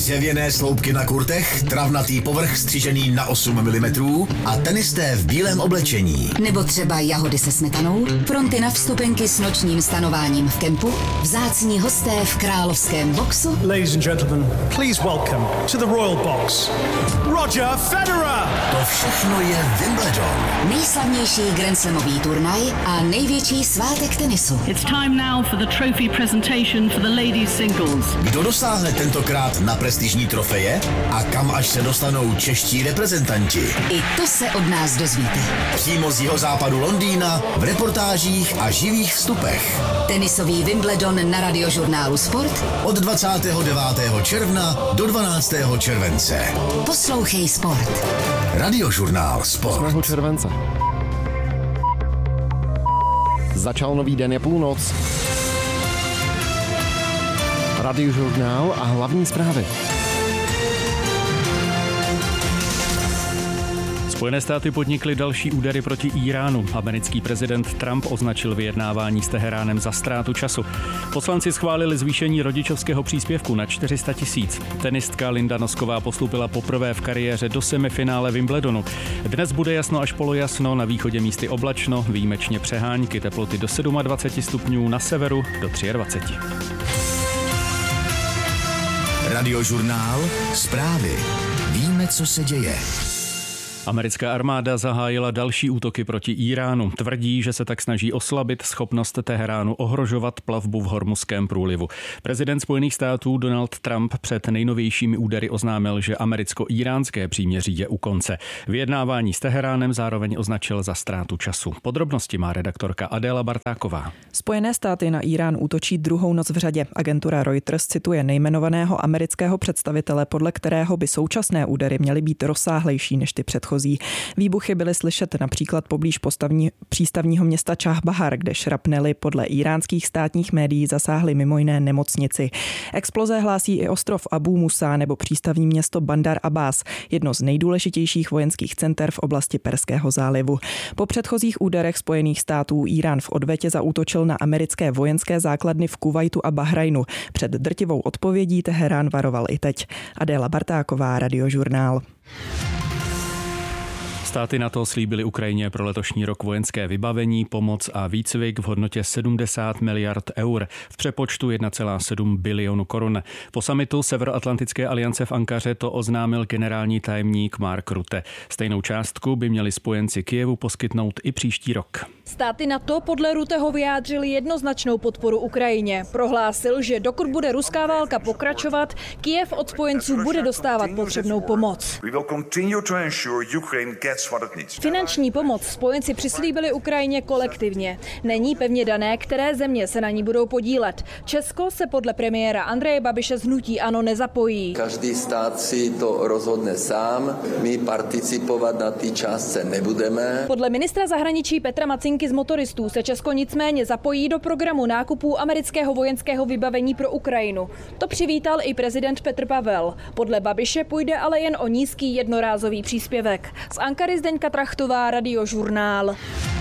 Dřevěné sloupky na kurtech, travnatý povrch střižený na 8 mm a tenisté v bílém oblečení. Nebo třeba jahody se smetanou, fronty na vstupenky s nočním stanováním v kempu, vzácní hosté v královském boxu. Ladies and gentlemen, please welcome to the Royal Box, Roger Federer. To všechno je Wimbledon. Nejslavnější grandslamový turnaj a největší svátek tenisu. It's time now for the trophy presentation for the ladies singles. Kdo dosáhne tentokrát na prestižní trofeje a kam až se dostanou čeští reprezentanti? I to se od nás dozvíte. Přímo z jihozápadu Londýna v reportážích a živých vstupech. Tenisový Wimbledon na Radiožurnálu Sport od 29. června do 12. července. Poslouchej Sport. Radiožurnál Sport. 8. července. Začal nový den, je půlnoc. Radiožurnál a hlavní zprávy. Spojené státy podnikly další údery proti Íránu. Americký prezident Trump označil vyjednávání s Teheránem za ztrátu času. Poslanci schválili zvýšení rodičovského příspěvku na 400 000. Tenistka Linda Nosková postupila poprvé v kariéře do semifinále Wimbledonu. Dnes bude jasno až polojasno, na východě místy oblačno, výjimečně přehánky, teploty do 27 stupňů, na severu do 23. Radiožurnál, zprávy. Víme, co se děje. Americká armáda zahájila další útoky proti Íránu. Tvrdí, že se tak snaží oslabit schopnost Teheránu ohrožovat plavbu v Hormuzském průlivu. Prezident Spojených států Donald Trump před nejnovějšími údery oznámil, že americko-íránské příměří je u konce. Vyjednávání s Teheránem zároveň označil za ztrátu času. Podrobnosti má redaktorka Adéla Bartáková. Spojené státy na Írán útočí druhou noc v řadě. Agentura Reuters cituje nejmenovaného amerického představitele, podle kterého by současné údery měly být rozsáhlejší než ty předchozí. Výbuchy byly slyšet například poblíž přístavního města Čahbahar, kde šrapnely podle íránských státních médií zasáhly mimo jiné nemocnici. Exploze hlásí i ostrov Abu Musa nebo přístavní město Bandar Abbas, jedno z nejdůležitějších vojenských center v oblasti Perského zálivu. Po předchozích úderech Spojených států Írán v odvetě zaútočil na americké vojenské základny v Kuvajtu a Bahrajnu. Před drtivou odpovědí Teherán varoval i teď. Adéla Bartáková, Radiožurnál. Státy NATO slíbily Ukrajině pro letošní rok vojenské vybavení, pomoc a výcvik v hodnotě 70 miliard eur, v přepočtu 1,7 bilionu korun. Po summitu Severoatlantické aliance v Ankaře to oznámil generální tajemník Mark Rutte. Stejnou částku by měli spojenci Kyjevu poskytnout i příští rok. Státy NATO podle Rutteho vyjádřili jednoznačnou podporu Ukrajině. Prohlásil, že dokud bude ruská válka pokračovat, Kyjev od spojenců bude dostávat potřebnou pomoc. Finanční pomoc spojenci přislíbili Ukrajině kolektivně. Není pevně dané, které země se na ní budou podílet. Česko se podle premiéra Andreje Babiše z hnutí ANO nezapojí. Každý stát si to rozhodne sám, my participovat na té částce nebudeme. Podle ministra zahraničí Petra Macinky z Motoristů se Česko nicméně zapojí do programu nákupů amerického vojenského vybavení pro Ukrajinu. To přivítal i prezident Petr Pavel. Podle Babiše půjde ale jen o nízký jednorázový příspěvek. Z Ankary Zdeňka Trachtová, Radiožurnál.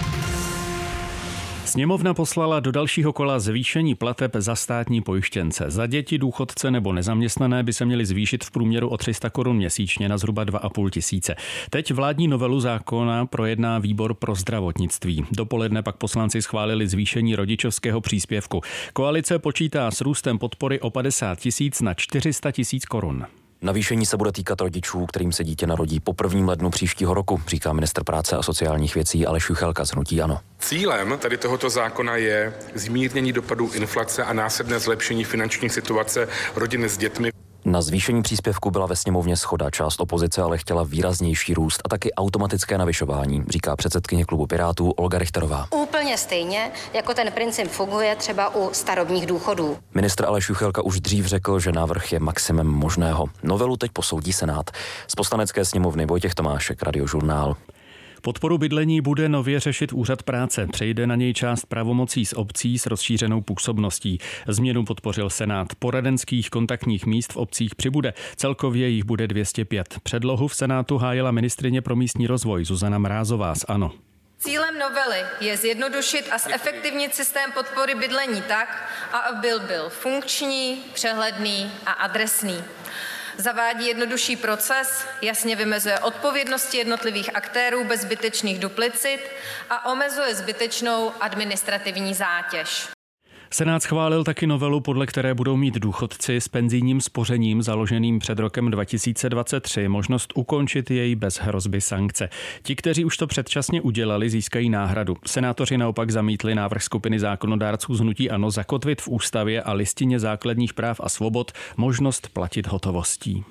Sněmovna poslala do dalšího kola zvýšení plateb za státní pojištěnce. Za děti, důchodce nebo nezaměstnané by se měly zvýšit v průměru o 300 korun měsíčně na zhruba 2 500. Teď vládní novelu zákona projedná výbor pro zdravotnictví. Dopoledne pak poslanci schválili zvýšení rodičovského příspěvku. Koalice počítá s růstem podpory o 50 000 na 400 000 korun. Navýšení se bude týkat rodičů, kterým se dítě narodí po 1. lednu příštího roku, říká ministr práce a sociálních věcí Aleš Juchelka z hnutí ANO. Cílem tady tohoto zákona je zmírnění dopadů inflace a následné zlepšení finanční situace rodin s dětmi. Na zvýšení příspěvku byla ve sněmovně shoda. Část opozice ale chtěla výraznější růst a taky automatické navyšování, říká předsedkyně klubu Pirátů Olga Richterová. Úplně stejně, jako ten princip funguje třeba u starobních důchodů. Ministr Aleš Juchelka už dřív řekl, že návrh je maximem možného. Novelu teď posoudí Senát. Z Poslanecké sněmovny Vojtěch Tomášek, Radiožurnál. Podporu bydlení bude nově řešit Úřad práce. Přejde na něj část pravomocí z obcí s rozšířenou působností. Změnu podpořil Senát. Poradenských kontaktních míst v obcích přibude. Celkově jich bude 205. Předlohu v Senátu hájila ministryně pro místní rozvoj Zuzana Mrázová z ANO. Cílem novely je zjednodušit a zefektivnit systém podpory bydlení tak, aby byl funkční, přehledný a adresný. Zavádí jednodušší proces, jasně vymezuje odpovědnosti jednotlivých aktérů bez zbytečných duplicit a omezuje zbytečnou administrativní zátěž. Senát schválil taky novelu, podle které budou mít důchodci s penzijním spořením založeným před rokem 2023 možnost ukončit jej bez hrozby sankce. Ti, kteří už to předčasně udělali, získají náhradu. Senátoři naopak zamítli návrh skupiny zákonodárců z hnutí ANO zakotvit v ústavě a listině základních práv a svobod možnost platit hotovostí.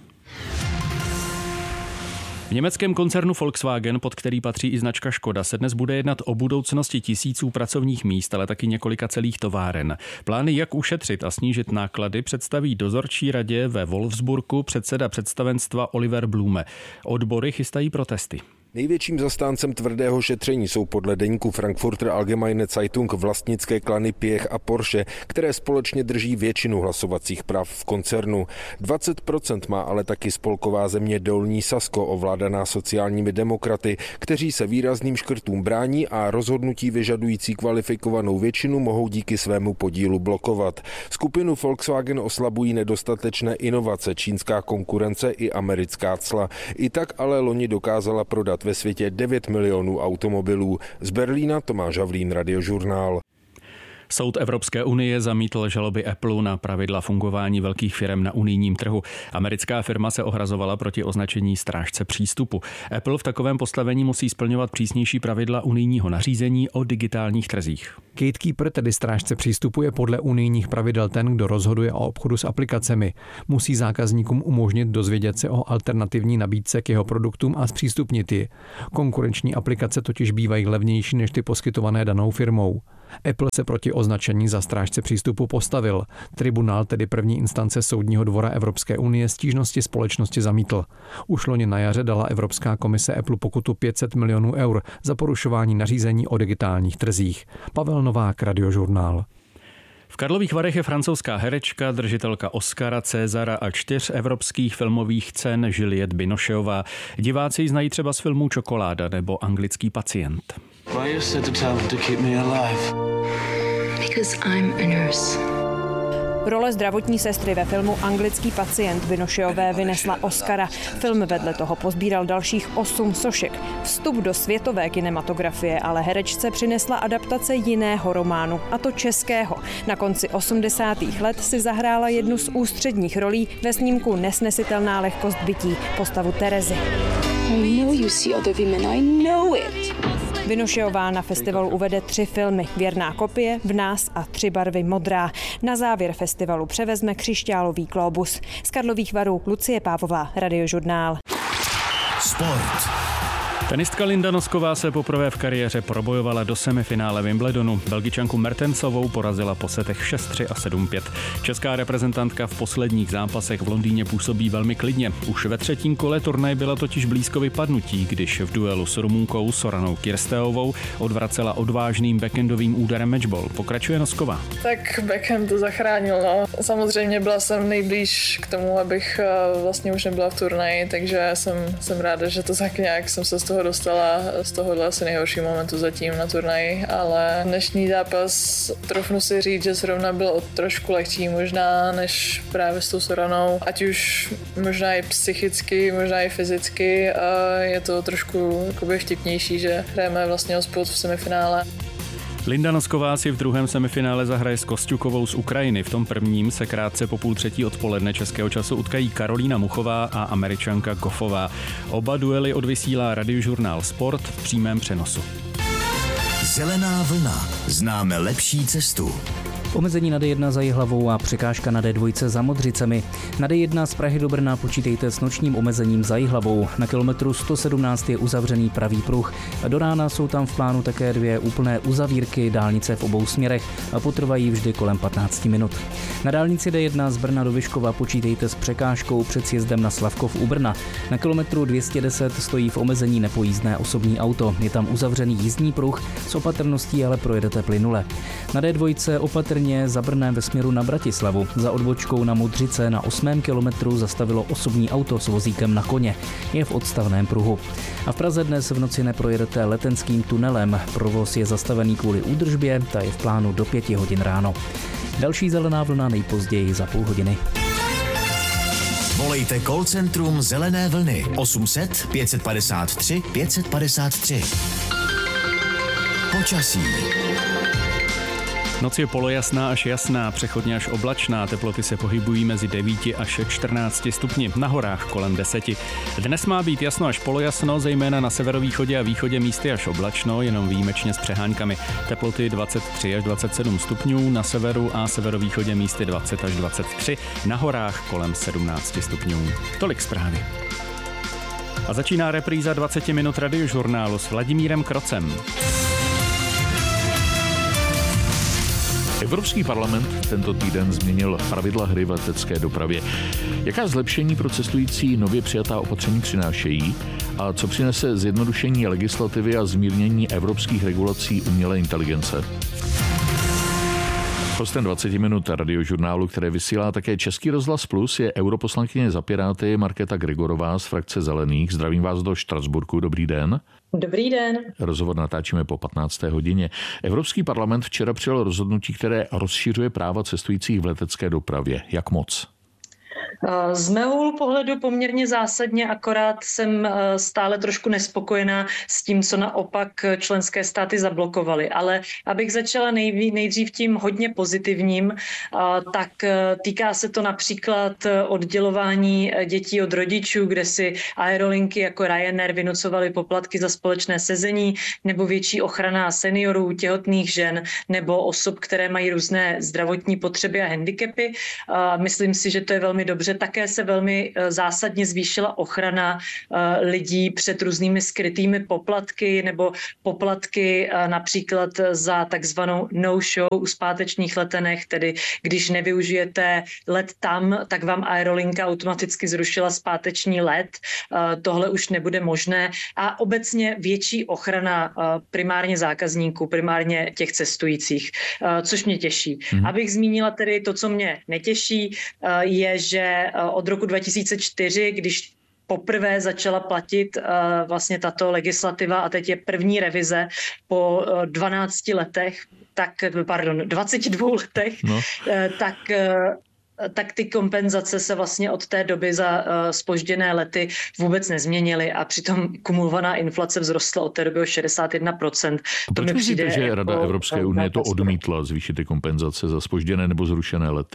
V německém koncernu Volkswagen, pod který patří i značka Škoda, se dnes bude jednat o budoucnosti tisíců pracovních míst, ale taky několika celých továren. Plány, jak ušetřit a snížit náklady, představí dozorčí radě ve Wolfsburgu předseda představenstva Oliver Blume. Odbory chystají protesty. Největším zastáncem tvrdého šetření jsou podle deníku Frankfurter Allgemeine Zeitung vlastnické klany Piech a Porsche, které společně drží většinu hlasovacích práv v koncernu. 20% má ale taky spolková země Dolní Sasko, ovládaná sociálními demokraty, kteří se výrazným škrtům brání a rozhodnutí vyžadující kvalifikovanou většinu mohou díky svému podílu blokovat. Skupinu Volkswagen oslabují nedostatečné inovace, čínská konkurence i americká cla. I tak ale loni dokázala prodat ve světě 9 milionů automobilů. Z Berlína Tomáš Havlín, Radiožurnál. Soud Evropské unie zamítl žaloby Apple na pravidla fungování velkých firem na unijním trhu. Americká firma se ohrazovala proti označení strážce přístupu. Apple v takovém postavení musí splňovat přísnější pravidla unijního nařízení o digitálních trzích. Gatekeeper, tedy strážce přístupu, je podle unijních pravidel ten, kdo rozhoduje o obchodu s aplikacemi. Musí zákazníkům umožnit dozvědět se o alternativní nabídce k jeho produktům a zpřístupnit ji. Konkurenční aplikace totiž bývají levnější než ty poskytované danou firmou. Apple se proti označení za strážce přístupu postavil. Tribunál, tedy první instance Soudního dvora Evropské unie, stížnosti společnosti zamítl. Už loni na jaře dala Evropská komise Apple pokutu 500 milionů eur za porušování nařízení o digitálních trzích. Pavel Novák, Radiožurnál. V Karlových Varech je francouzská herečka, držitelka Oscara, Césara a 4 evropských filmových cen Juliette Binocheová. Diváci ji znají třeba z filmů Čokoláda nebo Anglický pacient. Why you said to tell them to keep me alive? Because I'm a nurse. Role zdravotní sestry ve filmu Anglický pacient Binocheové vynesla Oscara. Film vedle toho pozbíral dalších 8 sošek. Vstup do světové kinematografie ale herečce přinesla adaptace jiného románu, a to českého. Na konci 80. let si zahrála jednu z ústředních rolí ve snímku Nesnesitelná lehkost bytí, postavu Terezy. I know you see other women, I know it. Binocheová na festivalu uvede 3 filmy. Věrná kopie, V nás a 3 barvy modrá. Na závěr festivalu převezme křišťálový glóbus. Z Karlových Varů Lucie Pávová, Radiožurnál. Sport. Tenistka Linda Nosková se poprvé v kariéře probojovala do semifinále Wimbledonu. Belgičanku Mertensovou porazila po setech 6-3 a 7-5. Česká reprezentantka v posledních zápasech v Londýně působí velmi klidně. Už ve 3. kole turnaj byla totiž blízko vypadnutí, když v duelu s Rumunkou Soranou Kirsteovou odvracela odvážným backendovým úderem matchball. Pokračuje Nosková. Tak backhand to zachránil, no. Samozřejmě byla jsem nejblíž k tomu, abych vlastně už nebyla v turnaji, takže jsem ráda, že to tak nějak jsem se z toho dostala z tohohle asi nejhorší momentu zatím na turnaji, ale dnešní zápas trofnu si říct, že zrovna byl o trošku lehčí možná než právě s tou Soranou, ať už možná i psychicky, možná i fyzicky, a je to trošku jakoby vtipnější, že hrajeme vlastně o spot v semifinále. Linda Nosková si v druhém semifinále zahraje s Kosťukovou z Ukrajiny. V tom prvním se krátce po 2:30 odpoledne českého času utkají Karolína Muchová a Američanka Goffová. Oba duely odvysílá Radiožurnál Sport v přímém přenosu. Zelená vlna. Známe lepší cestu. Omezení na D1 za Jihlavou a překážka na D2 za Modřicemi. Na D1 z Prahy do Brna počítejte s nočním omezením za Jihlavou. Na kilometru 117 je uzavřený pravý pruh. Do rána jsou tam v plánu také 2 úplné uzavírky dálnice v obou směrech a potrvají vždy kolem 15 minut. Na dálnici D1 z Brna do Vyškova počítejte s překážkou před sjezdem na Slavkov u Brna. Na kilometru 210 stojí v omezení nepojízdné osobní auto. Je tam uzavřený jízdní pruh, s opatrností ale projedete plynule. Na D2 opatrně za Brnem ve směru na Bratislavu. Za odbočkou na Modřice na 8. kilometru zastavilo osobní auto s vozíkem na koně. Je v odstavném pruhu. A v Praze dnes v noci neprojedete Letenským tunelem. Provoz je zastavený kvůli údržbě, ta je v plánu do 5 hodin ráno. Další zelená vlna nejpozději za půl hodiny. Volejte call centrum Zelené vlny 800 553 553. Počasí. Noc je polojasná až jasná, přechodně až oblačná, teploty se pohybují mezi 9 až 14 stupni, na horách kolem 10. Dnes má být jasno až polojasno, zejména na severovýchodě a východě místy až oblačno, jenom výjimečně s přeháňkami. Teploty 23 až 27 stupňů, na severu a severovýchodě místy 20 až 23, na horách kolem 17 stupňů. Tolik zprávy. A začíná repríza 20 minut radiožurnálu s Vladimírem Krocem. Evropský parlament tento týden změnil pravidla hry v letecké dopravě. Jaká zlepšení pro cestující nově přijatá opatření přinášejí a co přinese zjednodušení legislativy a zmírnění evropských regulací umělé inteligence? Hostem 20 minut radiožurnálu, které vysílá také Český rozhlas Plus, je europoslankyně za Piráty Markéta Grigorová z frakce Zelených. Zdravím vás do Štrasburku. Dobrý den. Dobrý den. Rozhovor natáčíme po 15. hodině. Evropský parlament včera přijal rozhodnutí, které rozšiřuje práva cestujících v letecké dopravě. Jak moc? Z mého úhlu pohledu poměrně zásadně, akorát jsem stále trošku nespokojená s tím, co naopak členské státy zablokovaly. Ale abych začala nejdřív tím hodně pozitivním, tak týká se to například oddělování dětí od rodičů, kde si aerolinky jako Ryanair vynucovaly poplatky za společné sezení, nebo větší ochrana seniorů, těhotných žen nebo osob, které mají různé zdravotní potřeby a handicapy. Myslím si, že to je velmi dobře. Také se velmi zásadně zvýšila ochrana lidí před různými skrytými poplatky nebo poplatky například za takzvanou no-show u zpátečních letenek, tedy když nevyužijete let tam, tak vám aerolinka automaticky zrušila zpáteční let. Tohle už nebude možné a obecně větší ochrana primárně zákazníků, primárně těch cestujících, což mě těší. Abych zmínila tedy to, co mě netěší, je, že od roku 2004, když poprvé začala platit vlastně tato legislativa a teď je první revize po 22 letech, tak ty kompenzace se vlastně od té doby za zpožděné lety vůbec nezměnily a přitom kumulovaná inflace vzrostla od té doby o 61%. To mi přijde, že Rada Evropské unie to odmítla zvýšit ty kompenzace za zpožděné nebo zrušené lety?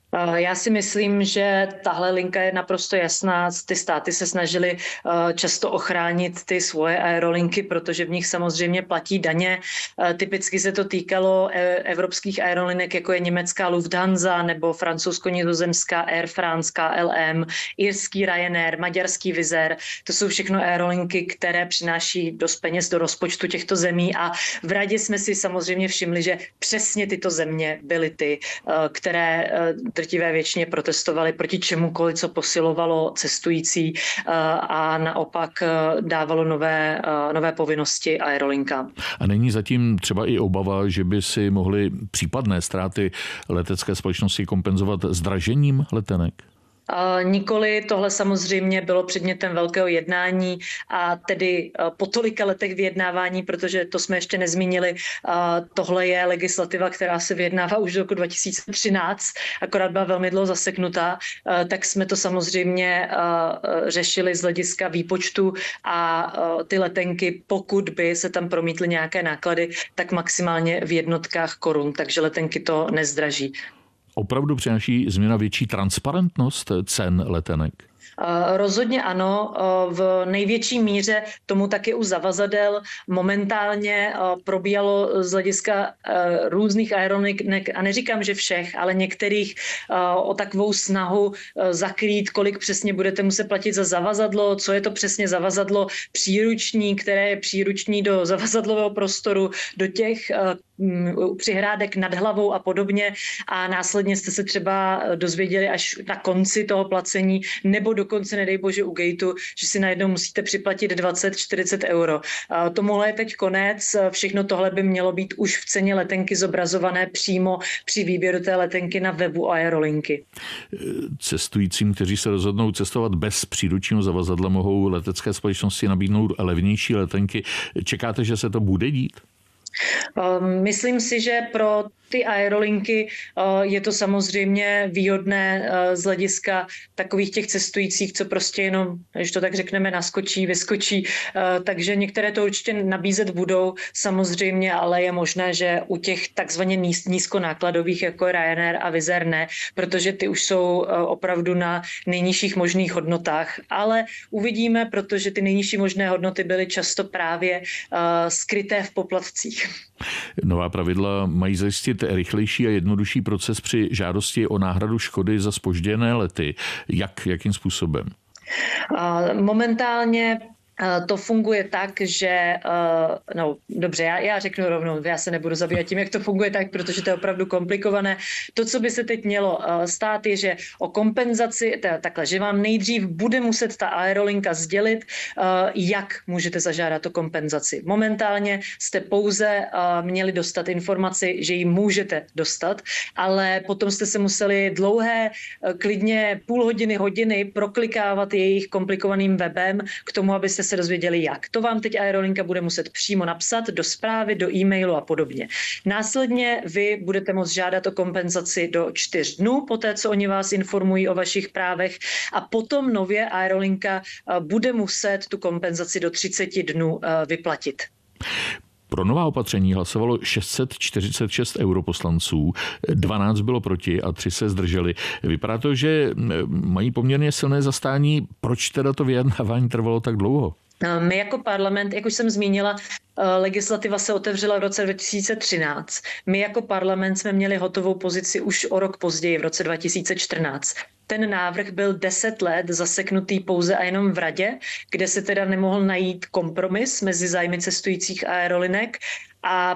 Já si myslím, že tahle linka je naprosto jasná. Ty státy se snažily často ochránit ty svoje aerolinky, protože v nich samozřejmě platí daně. Typicky se to týkalo evropských aerolinek, jako je německá Lufthansa nebo francouzsko-nizozemská Air France, KLM, irský Ryanair, maďarský Wizz Air. To jsou všechno aerolinky, které přináší dost peněz do rozpočtu těchto zemí a v Radě jsme si samozřejmě všimli, že přesně tyto země byly ty, které drtivé většině protestovali proti čemukoliv, co posilovalo cestující a naopak dávalo nové povinnosti aerolinkám. A není zatím třeba i obava, že by si mohly případné ztráty letecké společnosti kompenzovat zdražením letenek? Nikoli, tohle samozřejmě bylo předmětem velkého jednání a tedy po tolika letech vyjednávání, protože to jsme ještě nezmínili, tohle je legislativa, která se vyjednává už do roku 2013, akorát byla velmi dlouho zaseknutá, tak jsme to samozřejmě řešili z hlediska výpočtu a ty letenky, pokud by se tam promítly nějaké náklady, tak maximálně v jednotkách korun, takže letenky to nezdraží. Opravdu přináší změna větší transparentnost cen letenek? Rozhodně ano, v největší míře tomu taky u zavazadel momentálně probíhalo z hlediska různých aerolinek, a neříkám, že všech, ale některých o takovou snahu zakrýt, kolik přesně budete muset platit za zavazadlo, co je to přesně zavazadlo příruční, které je příruční do zavazadlového prostoru, do těch přihrádek nad hlavou a podobně a následně jste se třeba dozvěděli až na konci toho placení nebo dokonce, nedej bože, u gateu, že si najednou musíte připlatit 20-40 euro. Tomuhle je teď konec, všechno tohle by mělo být už v ceně letenky zobrazované přímo při výběru té letenky na webu aerolinky. Cestujícím, kteří se rozhodnou cestovat bez příručního zavazadla, mohou letecké společnosti nabídnout levnější letenky. Čekáte, že se to bude dít? Myslím si, že pro ty aerolinky je to samozřejmě výhodné z hlediska takových těch cestujících, co prostě jenom, když to tak řekneme, naskočí, vyskočí. Takže některé to určitě nabízet budou samozřejmě, ale je možné, že u těch takzvaně nízkonákladových, jako Ryanair a Wizz Air ne, protože ty už jsou opravdu na nejnižších možných hodnotách. Ale uvidíme, protože ty nejnižší možné hodnoty byly často právě skryté v poplatcích. Nová pravidla mají zajistit rychlejší a jednodušší proces při žádosti o náhradu škody za zpožděné lety. Jakým způsobem? Momentálně to funguje tak, že, no dobře, já řeknu rovnou, já se nebudu zabývat tím, jak to funguje tak, protože to je opravdu komplikované. To, co by se teď mělo stát, je, že o kompenzaci, takhle, že vám nejdřív bude muset ta aerolinka sdělit, jak můžete zažádat o kompenzaci. Momentálně jste pouze měli dostat informaci, že ji můžete dostat, ale potom jste se museli dlouhé, klidně půl hodiny, hodiny proklikávat jejich komplikovaným webem k tomu, abyste se dozvěděli jak. To vám teď aerolinka bude muset přímo napsat do zprávy, do e-mailu a podobně. Následně vy budete moct žádat o kompenzaci do 4 dnů, poté co oni vás informují o vašich právech a potom nově aerolinka bude muset tu kompenzaci do 30 dnů vyplatit. Pro nová opatření hlasovalo 646 europoslanců, 12 bylo proti a 3 se zdrželi. Vypadá to, že mají poměrně silné zastání. Proč teda to vyjednávání trvalo tak dlouho? My jako parlament, jak už jsem zmínila, legislativa se otevřela v roce 2013. My jako parlament jsme měli hotovou pozici už o rok později, v roce 2014. Ten návrh byl 10 let zaseknutý pouze a jenom v radě, kde se teda nemohl najít kompromis mezi zájmy cestujících aerolinek a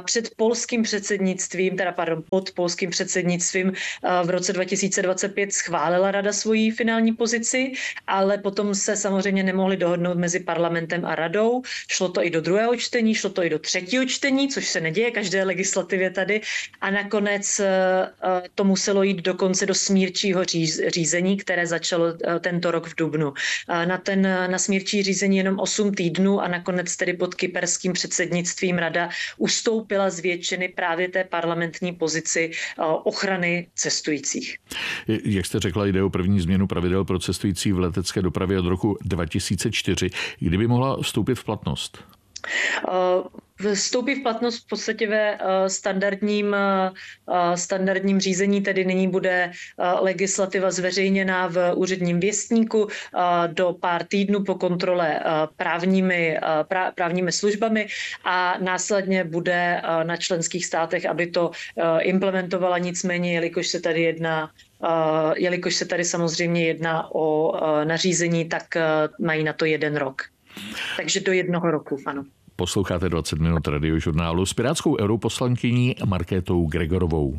pod polským předsednictvím v roce 2025 schválila rada svoji finální pozici, ale potom se samozřejmě nemohli dohodnout mezi parlamentem a radou. Šlo to i do druhého čtení, šlo to i do třetího čtení, což se neděje každé legislativě tady a nakonec to muselo jít dokonce do smírčího řízení, které začalo tento rok v dubnu. Na smírčí řízení jenom 8 týdnů a nakonec tedy pod kyperským předsednictvím rada ustoupila z většiny právě té parlamentní pozici ochrany cestujících. Jak jste řekla, jde o první změnu pravidel pro cestující v letecké dopravě od roku 2004. Kdyby mohla vstoupit v platnost? Vstoupí v platnost v podstatě ve standardním řízení, tedy nyní bude legislativa zveřejněná v úředním věstníku do pár týdnů po kontrole právními službami a následně bude na členských státech, aby to implementovala, nicméně, jelikož se tady samozřejmě jedná o nařízení, tak mají na to 1 rok. Takže do 1 roku, ano. Posloucháte 20 minut Radiožurnálu s pirátskou europoslankyní Markétou Gregorovou.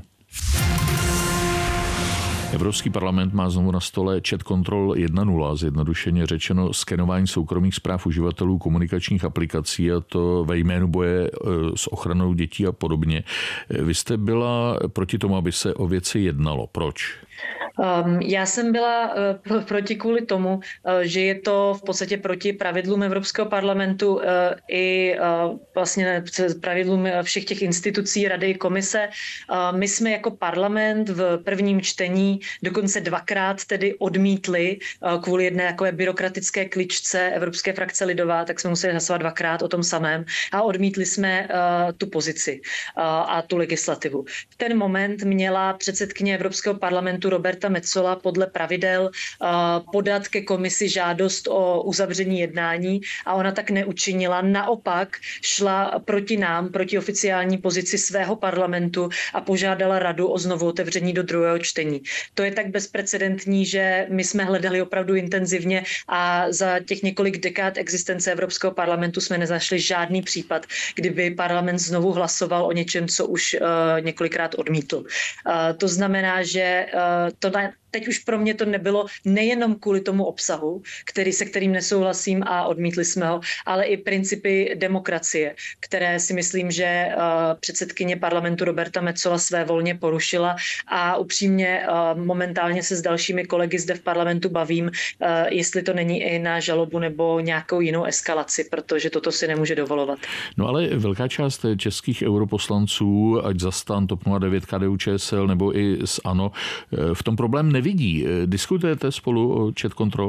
Evropský parlament má znovu na stole Chat Control 1.0, zjednodušeně řečeno skenování soukromých zpráv uživatelů komunikačních aplikací, a to ve jménu boje s ochranou dětí a podobně. Vy jste byla proti tomu, aby se o věci jednalo. Proč? Já jsem byla proti kvůli tomu, že je to v podstatě proti pravidlům Evropského parlamentu i vlastně pravidlům všech těch institucí, Rady i komise. My jsme jako parlament v prvním čtení dokonce 2krát tedy odmítli kvůli jedné takové byrokratické kličce Evropské frakce Lidová, tak jsme museli hlasovat 2krát o tom samém a odmítli jsme tu pozici a tu legislativu. V ten moment měla předsedkyně Evropského parlamentu Roberta Metsola podle pravidel podat ke komisi žádost o uzavření jednání a ona tak neučinila. Naopak šla proti oficiální pozici svého parlamentu a požádala radu o znovu otevření do druhého čtení. To je tak bezprecedentní, že my jsme hledali opravdu intenzivně a za těch několik dekád existence Evropského parlamentu jsme nezašli žádný případ, kdyby parlament znovu hlasoval o něčem, co už několikrát odmítl. To znamená, že teď už pro mě to nebylo nejenom kvůli tomu obsahu, se kterým nesouhlasím a odmítli jsme ho, ale i principy demokracie, které si myslím, že předsedkyně parlamentu Roberta Metsola svévolně porušila a upřímně momentálně se s dalšími kolegy zde v parlamentu bavím, jestli to není i na žalobu nebo nějakou jinou eskalaci, protože toto si nemůže dovolovat. No ale velká část českých europoslanců, ať za STAN, TOP 09, KDU-ČSL nebo i z ANO, v tom problém nevidí. Diskutujete spolu o chat control?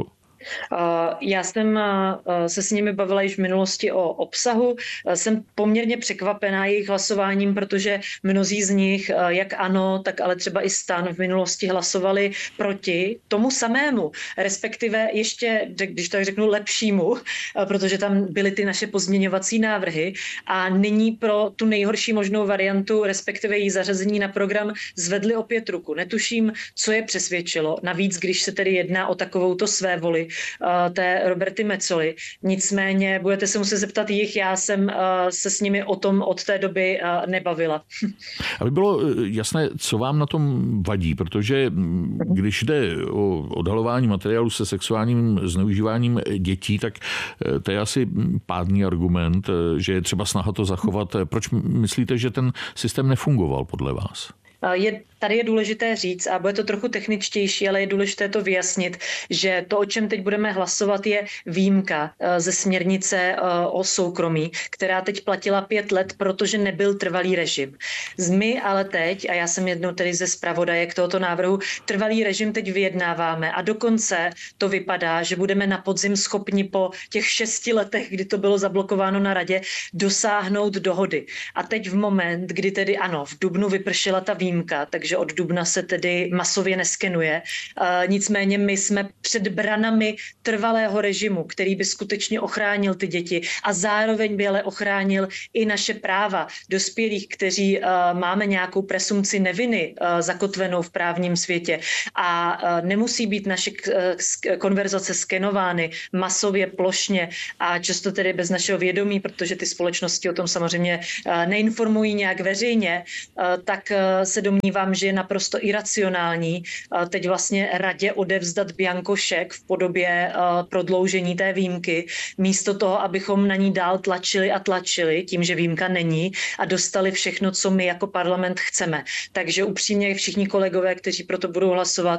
Já jsem se s nimi bavila již v minulosti o obsahu. Jsem poměrně překvapená jejich hlasováním, protože mnozí z nich, jak ANO, tak ale třeba i STAN v minulosti hlasovali proti tomu samému, respektive ještě, když tak řeknu, lepšímu, protože tam byly ty naše pozměňovací návrhy a nyní pro tu nejhorší možnou variantu, respektive její zařazení na program, zvedli opět ruku. Netuším, co je přesvědčilo. Navíc, když se tedy jedná o takovouto svévoli té Roberty Metsoly. Nicméně budete se muset zeptat jich, já jsem se s nimi o tom od té doby nebavila. Aby bylo jasné, co vám na tom vadí, protože když jde o odhalování materiálu se sexuálním zneužíváním dětí, tak to je asi pádný argument, že je třeba snaha to zachovat. Proč myslíte, že ten systém nefungoval podle vás? Tady je důležité říct, a bude to trochu techničtější, ale je důležité to vyjasnit, že to, o čem teď budeme hlasovat, je výjimka ze směrnice o soukromí, která teď platila 5 let, protože nebyl trvalý režim. My ale teď, a já jsem jednou tedy ze zpravodajek tohoto návrhu, trvalý režim teď vyjednáváme a dokonce to vypadá, že budeme na podzim schopni po těch 6 letech, kdy to bylo zablokováno na radě, dosáhnout dohody. A teď v moment, kdy tedy ano, v dubnu vypršela ta výjimka, takže od dubna se tedy masově neskenuje. Nicméně my jsme před branami trvalého režimu, který by skutečně ochránil ty děti a zároveň by ale ochránil i naše práva dospělých, kteří máme nějakou presumci neviny zakotvenou v právním světě a nemusí být naše konverzace skenovány masově, plošně a často tedy bez našeho vědomí, protože ty společnosti o tom samozřejmě neinformují nějak veřejně, tak se domnívám, že je naprosto iracionální teď vlastně radě odevzdat bianko šek v podobě prodloužení té výjimky, místo toho, abychom na ní dál tlačili a tlačili tím, že výjimka není a dostali všechno, co my jako parlament chceme. Takže upřímně všichni kolegové, kteří proto budou hlasovat,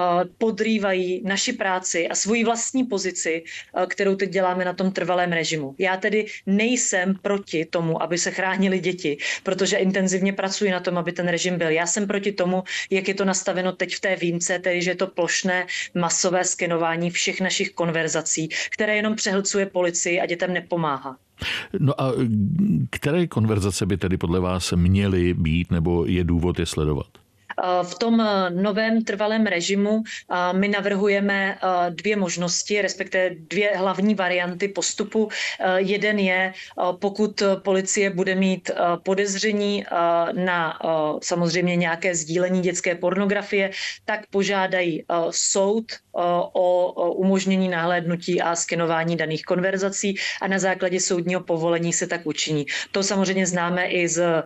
podrývají naši práci a svoji vlastní pozici, kterou teď děláme na tom trvalém režimu. Já tedy nejsem proti tomu, aby se chránili děti, protože intenzivně pracuji na tom, aby ten režim byl. Já jsem proti tomu, jak je to nastaveno teď v té výjimce, tedy že je to plošné masové skenování všech našich konverzací, které jenom přehlcuje policii a dětem nepomáhá. No a které konverzace by tedy podle vás měly být nebo je důvod je sledovat? V tom novém trvalém režimu my navrhujeme 2 možnosti, respektive 2 hlavní varianty postupu. Jeden je, pokud policie bude mít podezření na samozřejmě nějaké sdílení dětské pornografie, tak požádají soud o umožnění nahlédnutí a skenování daných konverzací a na základě soudního povolení se tak učiní. To samozřejmě známe i z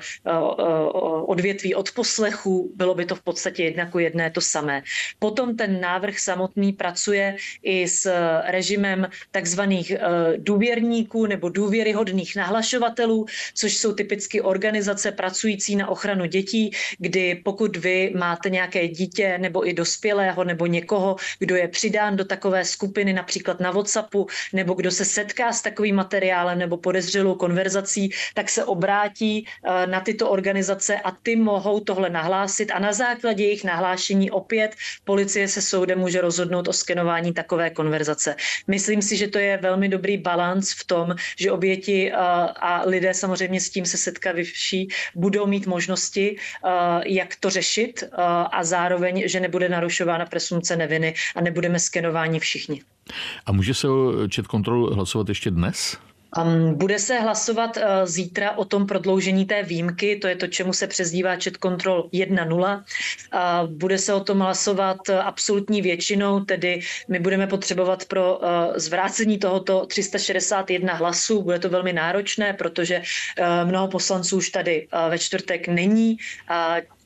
odvětví odposlechů, bylo by to v podstatě 1:1 to samé. Potom ten návrh samotný pracuje i s režimem takzvaných důvěrníků nebo důvěryhodných nahlašovatelů, což jsou typicky organizace pracující na ochranu dětí, kdy pokud vy máte nějaké dítě nebo i dospělého nebo někoho, kdo je přidán do takové skupiny, například na WhatsAppu, nebo kdo se setká s takovým materiálem nebo podezřelou konverzací, tak se obrátí na tyto organizace a ty mohou tohle nahlásit a na základě jejich nahlášení opět policie se soudem může rozhodnout o skenování takové konverzace. Myslím si, že to je velmi dobrý balanc v tom, že oběti a lidé samozřejmě s tím se setkaví budou mít možnosti, jak to řešit a zároveň, že nebude narušována presumpce neviny a nebudeme skenováni všichni. A může se o chat control hlasovat ještě dnes? Bude se hlasovat zítra o tom prodloužení té výjimky, to je to, čemu se přezdívá chat control 1.0. Bude se o tom hlasovat absolutní většinou, tedy my budeme potřebovat pro zvrácení tohoto 361 hlasů. Bude to velmi náročné, protože mnoho poslanců už tady ve čtvrtek není.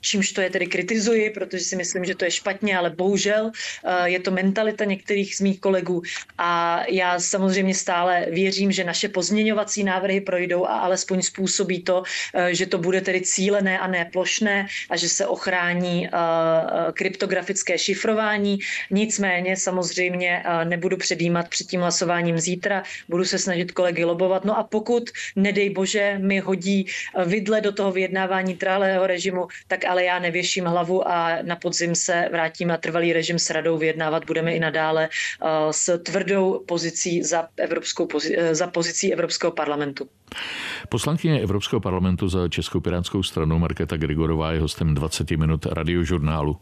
čímž to je tedy kritizuji, protože si myslím, že to je špatně, ale bohužel je to mentalita některých z mých kolegů a já samozřejmě stále věřím, že naše pozměňovací návrhy projdou a alespoň způsobí to, že to bude tedy cílené a ne plošné a že se ochrání kryptografické šifrování. Nicméně samozřejmě nebudu předjímat před tím hlasováním zítra, budu se snažit kolegy lobovat. No a pokud, nedej bože, mi hodí vidle do toho vyjednávání trvalého režimu, tak ale já nevěším hlavu a na podzim se vrátím na trvalý režim s radou, vyjednávat budeme i nadále s tvrdou pozicí za pozicí Evropského parlamentu. Poslankyně Evropského parlamentu za Českou pirátskou stranu Markéta Grigorová je hostem 20 minut Radiožurnálu.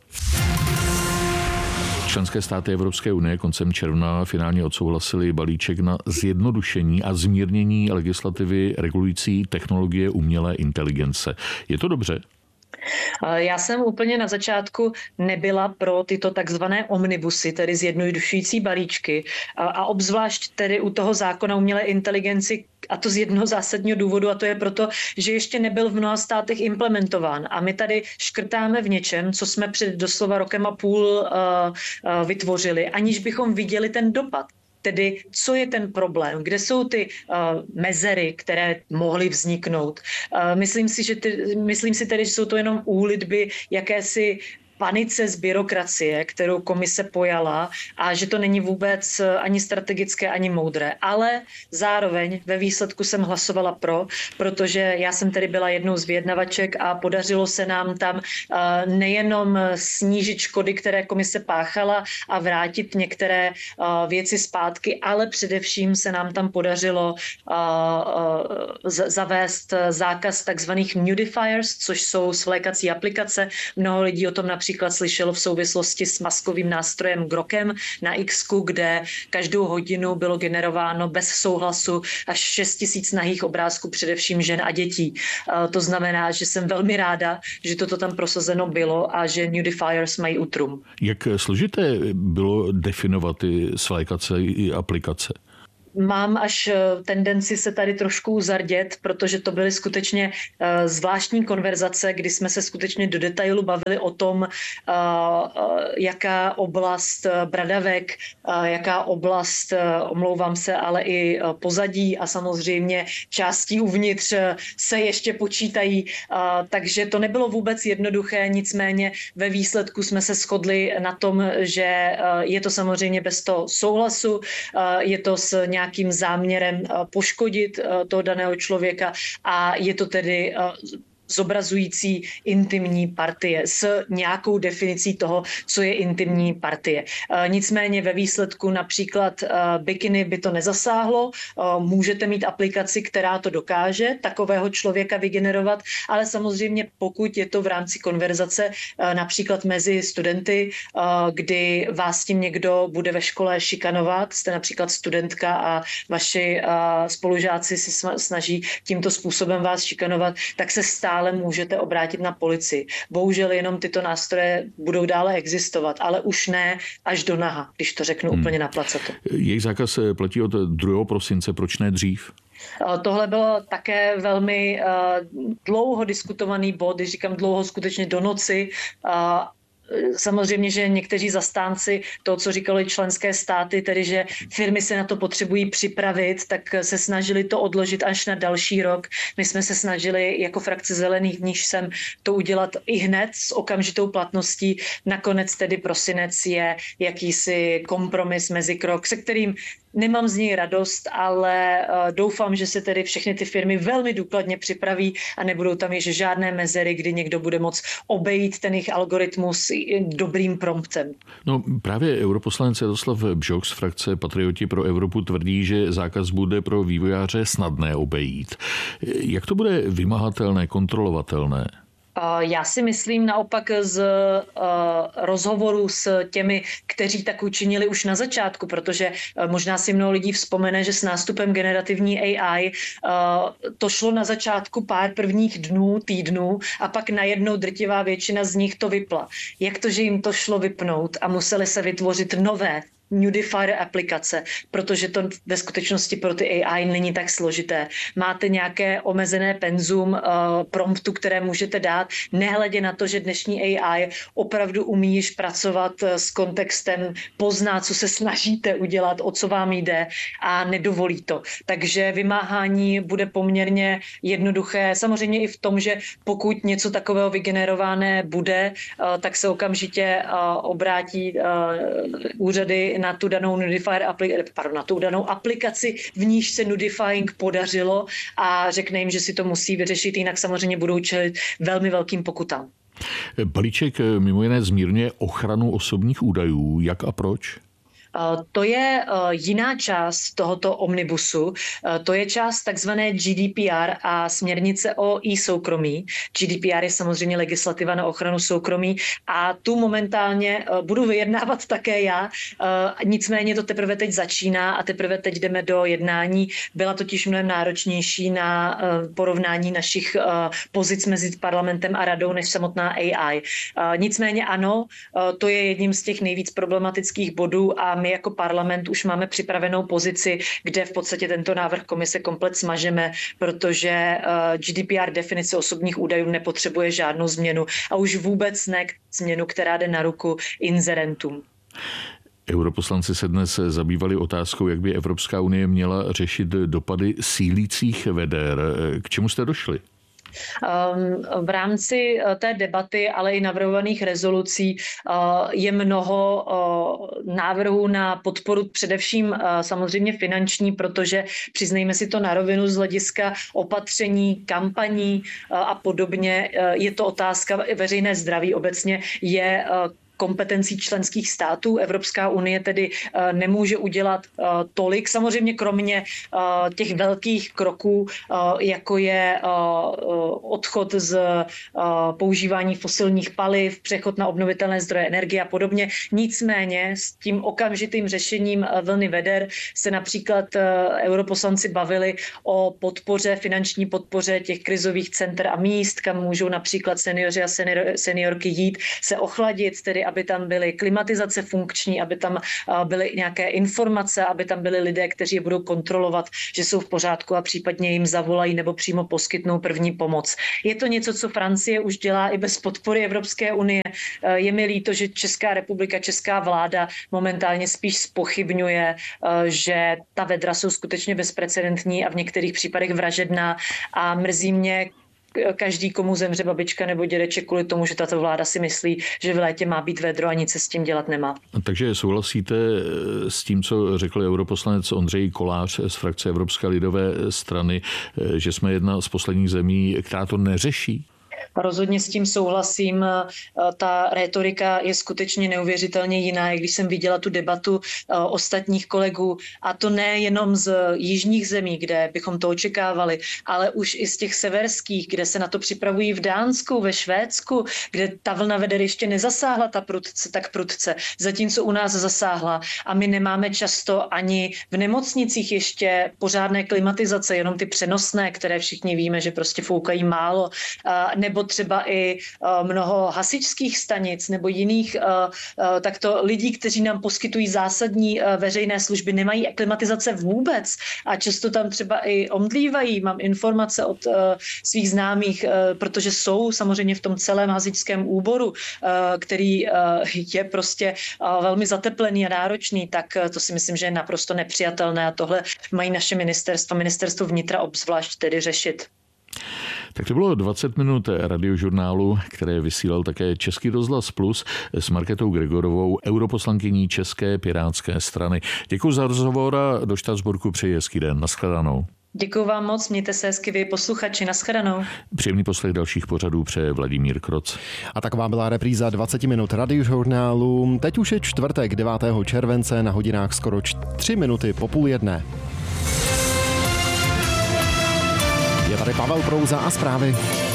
Členské státy Evropské unie koncem června finálně odsouhlasili balíček na zjednodušení a zmírnění legislativy regulující technologie umělé inteligence. Je to dobře? Já jsem úplně na začátku nebyla pro tyto takzvané omnibusy, tedy zjednodušující balíčky a obzvlášť tedy u toho zákona umělé inteligenci, a to z jednoho zásadního důvodu, a to je proto, že ještě nebyl v mnoha státech implementován. A my tady škrtáme v něčem, co jsme před doslova rokem a půl vytvořili, aniž bychom viděli ten dopad. Tedy, co je ten problém, kde jsou ty mezery, které mohly vzniknout. Myslím si tedy, že jsou to jenom úlitby jakési panice z byrokracie, kterou komise pojala a že to není vůbec ani strategické, ani moudré. Ale zároveň ve výsledku jsem hlasovala pro, protože já jsem tedy byla jednou z vyjednavaček a podařilo se nám tam nejenom snížit škody, které komise páchala a vrátit některé věci zpátky, ale především se nám tam podařilo zavést zákaz takzvaných nudifiers, což jsou svlékací aplikace. Mnoho lidí o tom například slyšelo v souvislosti s maskovým nástrojem Grokem na X-ku, kde každou hodinu bylo generováno bez souhlasu až 6 000 nahých obrázků, především žen a dětí. To znamená, že jsem velmi ráda, že toto tam prosazeno bylo a že nudifiers mají útrum. Jak složité bylo definovat ty svlékací aplikace? Mám až tendenci se tady trošku uzardět, protože to byly skutečně zvláštní konverzace, kdy jsme se skutečně do detailu bavili o tom, jaká oblast bradavek, jaká oblast, omlouvám se, ale i pozadí a samozřejmě částí uvnitř se ještě počítají, takže to nebylo vůbec jednoduché, nicméně ve výsledku jsme se shodli na tom, že je to samozřejmě bez toho souhlasu, je to s nějakým záměrem poškodit toho daného člověka a je to tedy zobrazující intimní partie s nějakou definicí toho, co je intimní partie. Nicméně ve výsledku například bikiny by to nezasáhlo. Můžete mít aplikaci, která to dokáže takového člověka vygenerovat, ale samozřejmě pokud je to v rámci konverzace například mezi studenty, kdy vás tím někdo bude ve škole šikanovat, jste například studentka a vaši spolužáci si snaží tímto způsobem vás šikanovat, tak se stále můžete obrátit na policii. Bohužel jenom tyto nástroje budou dále existovat, ale už ne až do naha, když to řeknu úplně na placato. Jejich zákaz platí od 2. prosince, proč ne dřív? Tohle bylo také velmi dlouho diskutovaný bod, když říkám dlouho, skutečně do noci. Samozřejmě, že někteří zastánci toho, co říkali členské státy, tedy že firmy se na to potřebují připravit, tak se snažili to odložit až na další rok. My jsme se snažili jako frakce Zelených, v níž jsem to udělat i hned s okamžitou platností. Nakonec tedy prosinec je jakýsi kompromis mezikrok, se kterým nemám z něj radost, ale doufám, že se tedy všechny ty firmy velmi důkladně připraví a nebudou tam již žádné mezery, kdy někdo bude moct obejít ten jejich algoritmus dobrým promptem. No právě europoslanec Jaroslav Bžoch z frakce Patrioti pro Evropu tvrdí, že zákaz bude pro vývojáře snadné obejít. Jak to bude vymahatelné, kontrolovatelné? Já si myslím naopak z rozhovoru s těmi, kteří tak učinili už na začátku, protože možná si mnoho lidí vzpomene, že s nástupem generativní AI to šlo na začátku pár prvních dnů, týdnů a pak najednou drtivá většina z nich to vypla. Jak to, že jim to šlo vypnout a museli se vytvořit nové Nudifier aplikace, protože to ve skutečnosti pro ty AI není tak složité. Máte nějaké omezené penzum promptu, které můžete dát, nehledě na to, že dnešní AI opravdu umí již pracovat s kontextem, pozná, co se snažíte udělat, o co vám jde a nedovolí to. Takže vymáhání bude poměrně jednoduché. Samozřejmě i v tom, že pokud něco takového vygenerované bude, tak se okamžitě obrátí úřady na tu danou aplikaci, v níž se nudifying podařilo a řekne jim, že si to musí vyřešit, jinak samozřejmě budou čelit velmi velkým pokutám. Balíček mimo jiné zmírňuje ochranu osobních údajů. Jak a proč? To je jiná část tohoto omnibusu. To je část takzvané GDPR a směrnice o e-soukromí. GDPR je samozřejmě legislativa na ochranu soukromí a tu momentálně budu vyjednávat také já. Nicméně to teprve teď začíná a teprve teď jdeme do jednání. Byla totiž mnohem náročnější na porovnání našich pozic mezi parlamentem a radou než samotná AI. Nicméně ano, to je jedním z těch nejvíc problematických bodů a my jako parlament už máme připravenou pozici, kde v podstatě tento návrh komise komplet smažeme, protože GDPR definice osobních údajů nepotřebuje žádnou změnu a už vůbec ne změnu, která jde na ruku inzerentům. Europoslanci se dnes zabývali otázkou, jak by Evropská unie měla řešit dopady sílících veder. K čemu jste došli? V rámci té debaty, ale i navrhovaných rezolucí je mnoho návrhů na podporu, především samozřejmě finanční, protože přiznejme si to na rovinu z hlediska opatření, kampaní a podobně. Je to otázka veřejné zdraví obecně je kompetencí členských států. Evropská unie tedy nemůže udělat tolik, samozřejmě kromě těch velkých kroků, jako je odchod z používání fosilních paliv, přechod na obnovitelné zdroje energie a podobně. Nicméně s tím okamžitým řešením vlny veder se například europoslanci bavili o podpoře, finanční podpoře těch krizových center a míst, kam můžou například seniori a seniorky jít se ochladit, tedy aby tam byly klimatizace funkční, aby tam byly nějaké informace, aby tam byli lidé, kteří je budou kontrolovat, že jsou v pořádku a případně jim zavolají nebo přímo poskytnou první pomoc. Je to něco, co Francie už dělá i bez podpory Evropské unie. Je mi líto, že Česká republika, česká vláda momentálně spíš zpochybňuje, že ta vedra jsou skutečně bezprecedentní a v některých případech vražedná a mrzí mě, každý, komu zemře babička nebo dědeček kvůli tomu, že tato vláda si myslí, že v létě má být vedro a nic se s tím dělat nemá. Takže souhlasíte s tím, co řekl europoslanec Ondřej Kolář z frakce Evropské lidové strany, že jsme jedna z posledních zemí, která to neřeší? Rozhodně s tím souhlasím. Ta rétorika je skutečně neuvěřitelně jiná, jak když jsem viděla tu debatu ostatních kolegů. A to nejenom z jižních zemí, kde bychom to očekávali, ale už i z těch severských, kde se na to připravují v Dánsku, ve Švédsku, kde ta vlna veder ještě nezasáhla tak prudce, zatímco u nás zasáhla. A my nemáme často ani v nemocnicích ještě pořádné klimatizace, jenom ty přenosné, které všichni víme, že prostě foukají málo, nebo třeba i mnoho hasičských stanic nebo jiných takto lidí, kteří nám poskytují zásadní veřejné služby, nemají klimatizace vůbec a často tam třeba i omdlívají. Mám informace od svých známých, protože jsou samozřejmě v tom celém hasičském úboru, který je prostě velmi zateplený a náročný, tak to si myslím, že je naprosto nepřijatelné a tohle mají naše ministerstvo vnitra obzvlášť tedy řešit. Tak to bylo 20 minut radiožurnálu, které vysílal také Český rozhlas Plus s Markétou Gregorovou, europoslankyní České pirátské strany. Děkuji za rozhovor a do Štrasburku přeji hezký den. Naschledanou. Děkuji vám moc, mějte se hezky vy posluchači, naschledanou. Příjemný poslech dalších pořadů přeje Vladimír Kroc. A taková byla repríza 20 minut radiožurnálu. Teď už je čtvrtek 9. července na hodinách skoro 3 minuty po 12:30. Je tady Pavel Prouza a zprávy.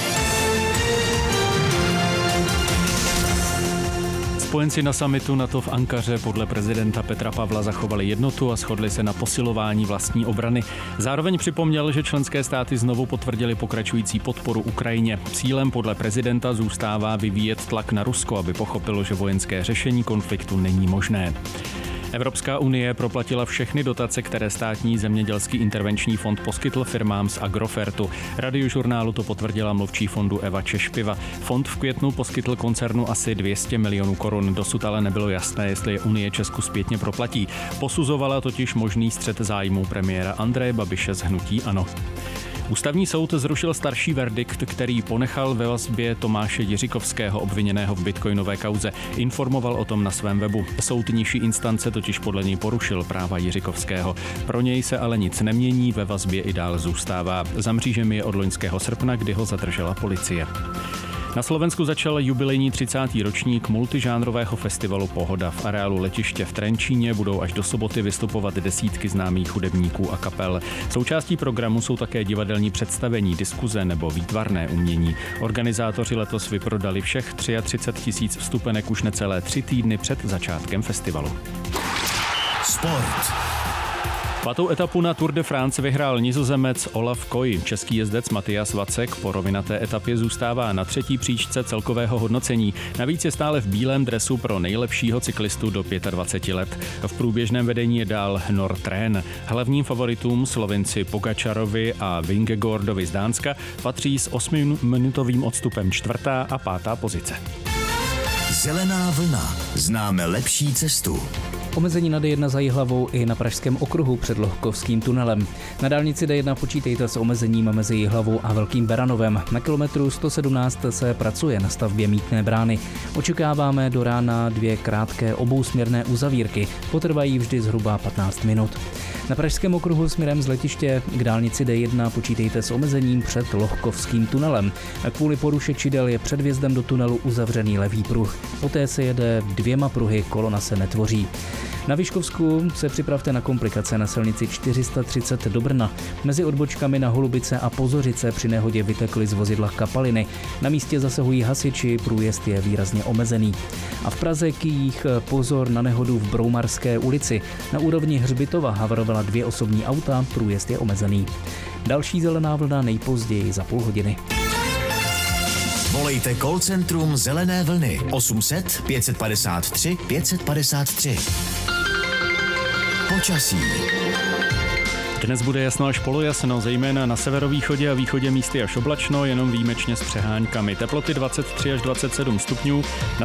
Spojenci na summitu NATO v Ankaře podle prezidenta Petra Pavla zachovali jednotu a shodli se na posilování vlastní obrany. Zároveň připomněl, že členské státy znovu potvrdili pokračující podporu Ukrajině. Cílem podle prezidenta zůstává vyvíjet tlak na Rusko, aby pochopilo, že vojenské řešení konfliktu není možné. Evropská unie proplatila všechny dotace, které státní zemědělský intervenční fond poskytl firmám z Agrofertu. Radiožurnálu to potvrdila mluvčí fondu Eva Češpiva. Fond v květnu poskytl koncernu asi 200 milionů korun. Dosud ale nebylo jasné, jestli je Unie Česku zpětně proplatí. Posuzovala totiž možný střet zájmů premiéra Andreje Babiše z hnutí ANO. Ústavní soud zrušil starší verdikt, který ponechal ve vazbě Tomáše Jiříkovského, obviněného v bitcoinové kauze. Informoval o tom na svém webu. Soud nižší instance totiž podle něj porušil práva Jiříkovského. Pro něj se ale nic nemění, ve vazbě i dál zůstává. Za mřížemi je od loňského srpna, kdy ho zadržela policie. Na Slovensku začal jubilejní 30. ročník multižánrového festivalu Pohoda. V areálu letiště v Trenčíně budou až do soboty vystupovat desítky známých hudebníků a kapel. Součástí programu jsou také divadelní představení, diskuze nebo výtvarné umění. Organizátoři letos vyprodali všech 33 000 vstupenek už necelé 3 týdny před začátkem festivalu. Sport. 5. etapu na Tour de France vyhrál Nizozemec Olaf Koy. Český jezdec Matyas Vacek po rovinaté etapě zůstává na 3. příčce celkového hodnocení. Navíc je stále v bílém dresu pro nejlepšího cyklistu do 25 let. V průběžném vedení je dál Nortren. Hlavním favoritům Slovinci Pogačarovi a Vingegaardovi z Dánska patří s 8minutovým odstupem 4. a 5. pozice. Zelená vlna. Známe lepší cestu. Omezení na D1 za Jihlavou i na Pražském okruhu před Lohkovským tunelem. Na dálnici D1 počítejte s omezením mezi Jihlavou a Velkým Beranovem. Na kilometru 117 se pracuje na stavbě mýtné brány. Očekáváme do rána 2 krátké obousměrné uzavírky. Potrvají vždy zhruba 15 minut. Na Pražském okruhu směrem z letiště k dálnici D1 počítejte s omezením před Lohkovským tunelem. Kvůli poruše čidel je před vjezdem do tunelu uzavřený levý pruh. Poté se jede 2 pruhy, kolona se netvoří. Na Vyškovsku se připravte na komplikace na silnici 430 do Brna. Mezi odbočkami na Holubice a Pozořice při nehodě vytekly z vozidla kapaliny. Na místě zasahují hasiči, průjezd je výrazně omezený. A v Praze Kyjích pozor na nehodu v Broumarské ulici. Na úrovni Hřbitova havarovala 2 osobní auta, průjezd je omezený. Další zelená vlna nejpozději za půl hodiny. Volejte call centrum Zelené vlny 800 553 553. Počasí. Dnes bude jasno až polojasno, zejména na severovýchodě a východě místy až oblačno, jenom výjimečně s přeháňkami. Teploty 23 až 27 stupňů.